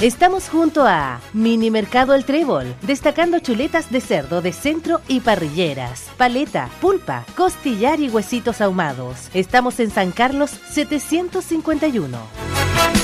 Estamos junto a Mini Mercado El Trébol, destacando chuletas de cerdo de centro y parrilleras, paleta, pulpa, costillar y huesitos ahumados. Estamos en San Carlos 751.